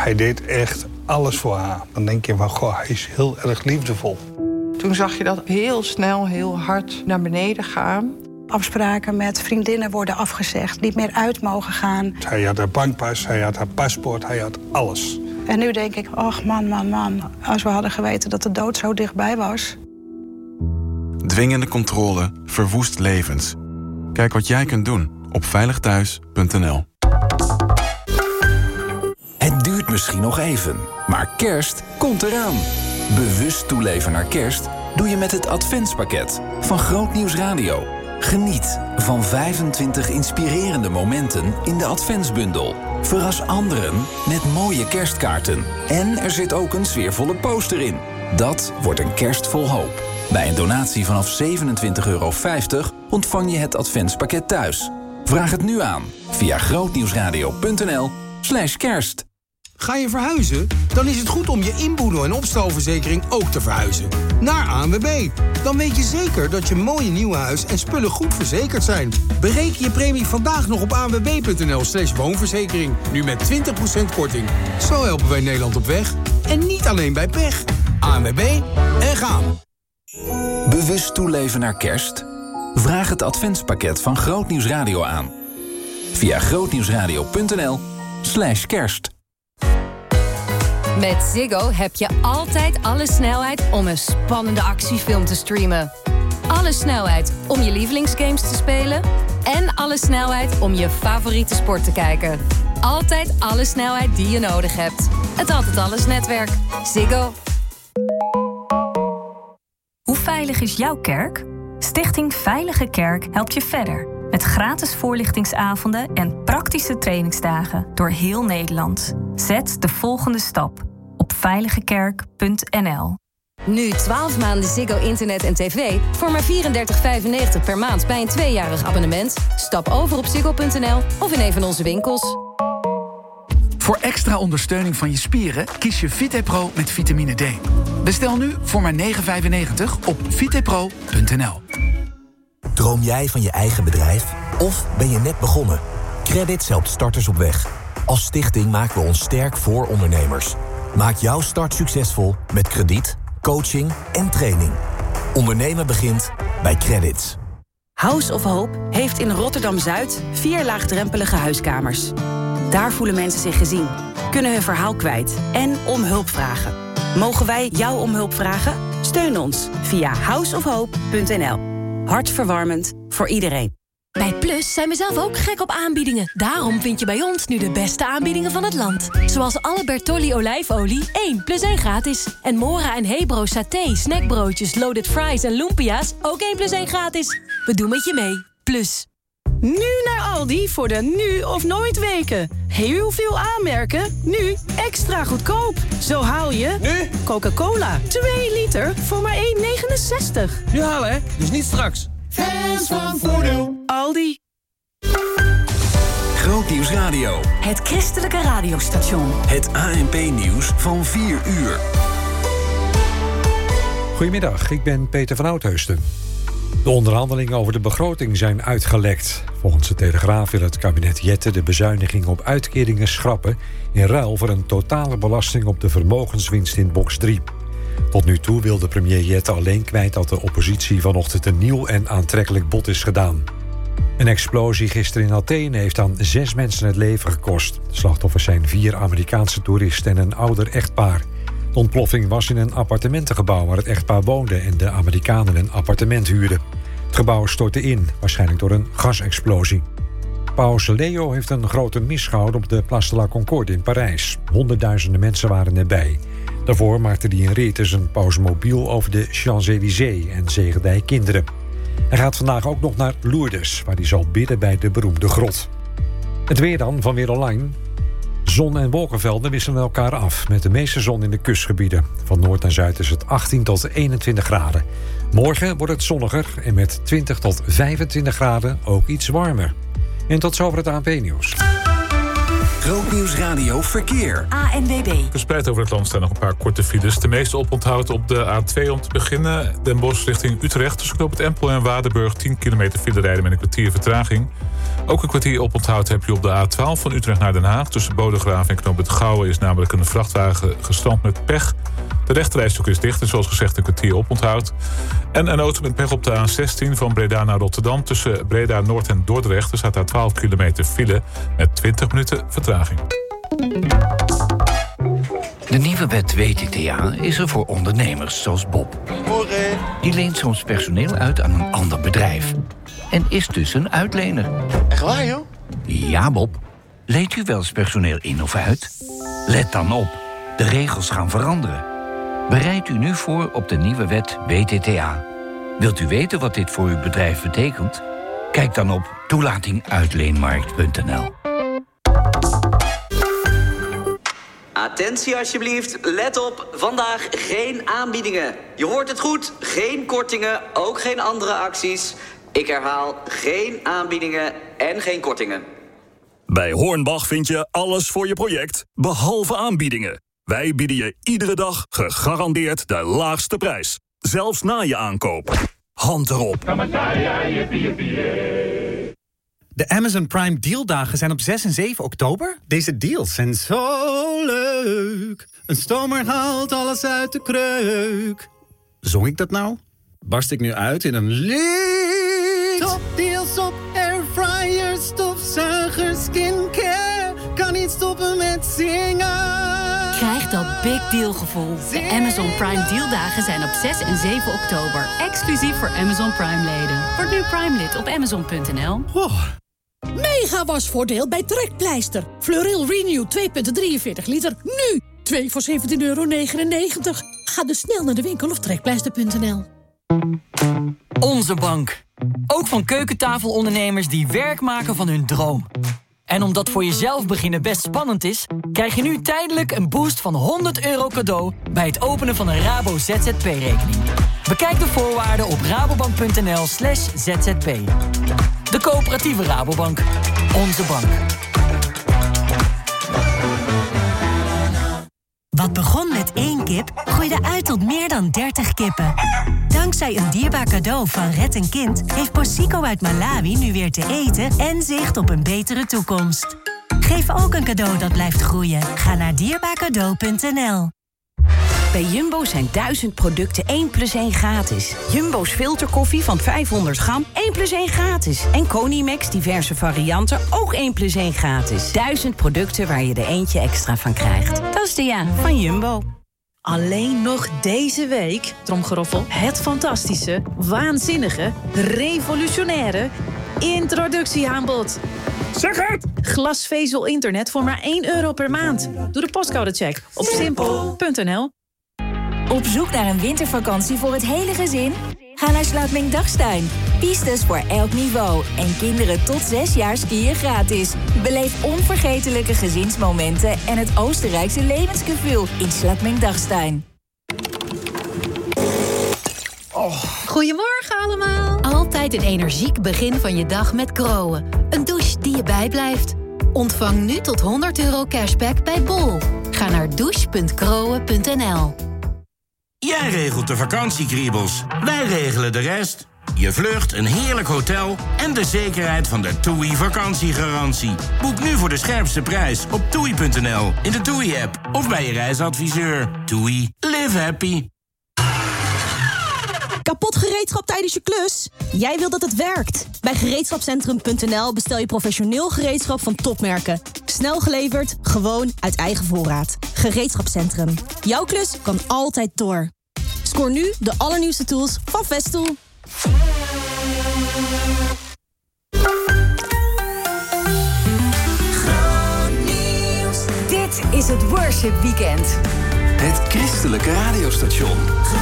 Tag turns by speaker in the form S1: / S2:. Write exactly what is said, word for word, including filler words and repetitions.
S1: Hij deed echt alles voor haar. Dan denk je van, goh, hij is heel erg liefdevol.
S2: Toen zag je dat heel snel, heel hard naar beneden gaan.
S3: Afspraken met vriendinnen worden afgezegd, niet meer uit mogen gaan.
S1: Hij had haar bankpas, hij had haar paspoort, hij had alles.
S3: En nu denk ik, ach man, man, man, als we hadden geweten dat de dood zo dichtbij was.
S4: Dwingende controle verwoest levens. Kijk wat jij kunt doen op veilig thuis punt n l.
S5: Het duurt misschien nog even, maar kerst komt eraan. Bewust toeleven naar kerst doe je met het adventspakket van Groot Nieuws Radio. Geniet van vijfentwintig inspirerende momenten in de adventsbundel. Verras anderen met mooie kerstkaarten. En er zit ook een sfeervolle poster in. Dat wordt een kerst vol hoop. Bij een donatie vanaf zevenentwintig euro vijftig ontvang je het adventspakket thuis. Vraag het nu aan via grootnieuwsradio punt n l slash kerst.
S6: Ga je verhuizen? Dan is het goed om je inboedel- en opstalverzekering ook te verhuizen. Naar A N W B. Dan weet je zeker dat je mooie nieuwe huis en spullen goed verzekerd zijn. Bereken je premie vandaag nog op a n w b punt n l slash woonverzekering. Nu met twintig procent korting. Zo helpen wij Nederland op weg. En niet alleen bij pech. A N W B en gaan.
S5: Bewust toeleven naar kerst? Vraag het adventspakket van Groot Nieuws Radio aan. Via grootnieuwsradio punt n l slash kerst.
S7: Met Ziggo heb je altijd alle snelheid om een spannende actiefilm te streamen. Alle snelheid om je lievelingsgames te spelen. En alle snelheid om je favoriete sport te kijken. Altijd alle snelheid die je nodig hebt. Het Altijd Alles netwerk. Ziggo.
S8: Hoe veilig is jouw kerk? Stichting Veilige Kerk helpt je verder. Met gratis voorlichtingsavonden en praktische trainingsdagen door heel Nederland. Zet de volgende stap op veiligekerk punt n l.
S7: Nu twaalf maanden Ziggo internet en tv voor maar vierendertig vijfennegentig per maand bij een tweejarig abonnement. Stap over op ziggo punt n l of in een van onze winkels.
S9: Voor extra ondersteuning van je spieren kies je VitePro met vitamine D. Bestel nu voor maar negen vijfennegentig op vitepro punt n l.
S10: Droom jij van je eigen bedrijf? Of ben je net begonnen? Credits helpt starters op weg. Als stichting maken we ons sterk voor ondernemers. Maak jouw start succesvol met krediet, coaching en training. Ondernemen begint bij Credits.
S11: House of Hope heeft in Rotterdam-Zuid vier laagdrempelige huiskamers. Daar voelen mensen zich gezien, kunnen hun verhaal kwijt en om hulp vragen. Mogen wij jou om hulp vragen? Steun ons via house of hope punt n l. Hartverwarmend voor iedereen.
S12: Bij Plus zijn we zelf ook gek op aanbiedingen. Daarom vind je bij ons nu de beste aanbiedingen van het land. Zoals alle Bertolli olijfolie, één plus één gratis. En Mora en Hebro saté, snackbroodjes, loaded fries en lumpia's, ook één plus één gratis. We doen met je mee. Plus.
S13: Nu naar Aldi voor de nu of nooit weken. Heel veel aanmerken, nu extra goedkoop. Zo haal je...
S14: Nu?
S13: Coca-Cola, twee liter voor maar één negenenzestig.
S14: Nu halen, hè? Dus niet straks.
S13: Fans van voordeel. Aldi.
S5: Groot Nieuws Radio.
S8: Het christelijke radiostation.
S5: Het A N P-nieuws van vier uur.
S15: Goedemiddag, ik ben Peter van Oudheusden. De onderhandelingen over de begroting zijn uitgelekt. Volgens de Telegraaf wil het kabinet Jette de bezuiniging op uitkeringen schrappen in ruil voor een totale belasting op de vermogenswinst in box drie. Tot nu toe wilde premier Jette alleen kwijt dat de oppositie vanochtend een nieuw en aantrekkelijk bod is gedaan. Een explosie gisteren in Athene heeft aan zes mensen het leven gekost. De slachtoffers zijn vier Amerikaanse toeristen en een ouder echtpaar. De ontploffing was in een appartementengebouw waar het echtpaar woonde en de Amerikanen een appartement huurden. Het gebouw stortte in, waarschijnlijk door een gasexplosie. Paus Leo heeft een grote mis gehouden op de Place de la Concorde in Parijs. Honderdduizenden mensen waren erbij. Daarvoor maakte hij een rit in zijn pausmobiel over de Champs-Élysées en zegende hij kinderen. Hij gaat vandaag ook nog naar Lourdes, waar hij zal bidden bij de beroemde grot. Het weer dan van Weer Online. Zon en wolkenvelden wisselen elkaar af, met de meeste zon in de kustgebieden. Van noord naar zuid is het achttien tot eenentwintig graden. Morgen wordt het zonniger en met twintig tot vijfentwintig graden ook iets warmer. En tot zover het A N P-nieuws.
S5: Grootnieuws Radio Verkeer.
S16: A N W B.
S17: Verspreid over het land staan nog een paar korte files. De meeste oponthoud op de A twee om te beginnen. Den Bosch richting Utrecht. Tussen knoop het Empel en Waardenburg tien kilometer file rijden met een kwartier vertraging. Ook een kwartier oponthoud heb je op de A twaalf van Utrecht naar Den Haag. Tussen Bodegraven en knoop het Gouwen is namelijk een vrachtwagen gestrand met pech. De rechterrijstrook is dicht en zoals gezegd een kwartier oponthoud. En een auto met pech op de A zestien van Breda naar Rotterdam. Tussen Breda Noord en Dordrecht. Er staat daar twaalf kilometer file met twintig minuten vertraging.
S18: De nieuwe wet W T T A is er voor ondernemers zoals Bob. Die leent soms personeel uit aan een ander bedrijf. En is dus een uitlener.
S19: Echt waar, joh?
S18: Ja, Bob. Leent u wel eens personeel in of uit? Let dan op. De regels gaan veranderen. Bereid u nu voor op de nieuwe wet W T T A. Wilt u weten wat dit voor uw bedrijf betekent? Kijk dan op toelating uitleenmarkt punt n l.
S20: Attentie alsjeblieft, let op, vandaag geen aanbiedingen. Je hoort het goed, geen kortingen, ook geen andere acties. Ik herhaal, geen aanbiedingen en geen kortingen.
S21: Bij Hornbach vind je alles voor je project, behalve aanbiedingen. Wij bieden je iedere dag gegarandeerd de laagste prijs. Zelfs na je aankoop. Hand erop.
S22: De Amazon Prime Dealdagen zijn op zes en zeven oktober. Deze deals zijn zo leuk. Een stomer haalt alles uit de kreuk. Zong ik dat nou? Barst ik nu uit in een lied? Top deals op airfryer, stofzuiger, skincare. Kan niet stoppen met zingen.
S12: Krijg dat big deal gevoel. De Amazon Prime Dealdagen zijn op zes en zeven oktober. Exclusief voor Amazon Prime leden. Word nu Prime lid op amazon punt n l.
S23: Oh. Mega wasvoordeel bij Trekpleister. Fleuril Renew twee komma drieënveertig liter. Nu! twee voor zeventien euro negenennegentig. Ga dus snel naar de winkel of trekpleister punt n l.
S24: Onze bank. Ook van keukentafelondernemers die werk maken van hun droom. En omdat voor jezelf beginnen best spannend is, krijg je nu tijdelijk een boost van honderd euro cadeau bij het openen van een Rabo Z Z P-rekening. Bekijk de voorwaarden op rabobank punt n l slash z z p. De coöperatieve Rabobank. Onze bank.
S25: Wat begon met één kip, groeide uit tot meer dan dertig kippen. Dankzij een dierbaar cadeau van Red een Kind heeft Posico uit Malawi nu weer te eten en zicht op een betere toekomst. Geef ook een cadeau dat blijft groeien. Ga naar dierbaar cadeau punt n l.
S11: Bij Jumbo zijn duizend producten één plus één gratis. Jumbo's filterkoffie van vijfhonderd gram, één plus één gratis. En Conimax diverse varianten, ook één plus één gratis. Duizend producten waar je er eentje extra van krijgt. Dat is de ja van Jumbo.
S26: Alleen nog deze week, tromgeroffel, het fantastische, waanzinnige, revolutionaire introductieaanbod.
S21: Zeg het!
S26: Glasvezel internet voor maar één euro per maand. Doe de postcodecheck op simpel punt n l.
S27: Op zoek naar een wintervakantie voor het hele gezin? Ga naar Slaapming Dagstuin. Pistes voor elk niveau. En kinderen tot zes jaar skiën gratis. Beleef onvergetelijke gezinsmomenten en het Oostenrijkse levensgevoel in Slaapming Dagstuin.
S12: Oh. Goedemorgen allemaal. Altijd een energiek begin van je dag met Groen. Een douche die je bijblijft. Ontvang nu tot honderd euro cashback bij Bol. Ga naar douche punt groen punt n l.
S28: Jij regelt de vakantiekriebels. Wij regelen de rest. Je vlucht, een heerlijk hotel en de zekerheid van de TUI vakantiegarantie. Boek nu voor de scherpste prijs op toei punt n l, in de TUI-app of bij je reisadviseur. TUI. Live happy.
S29: Kapot gereedschap tijdens je klus? Jij wil dat het werkt. Bij gereedschapcentrum punt n l bestel je professioneel gereedschap van topmerken. Snel geleverd, gewoon uit eigen voorraad. Gereedschapcentrum. Jouw klus kan altijd door. Scoor nu de allernieuwste tools van Festool.
S7: Dit is het Worship Weekend.
S5: Het christelijke radiostation.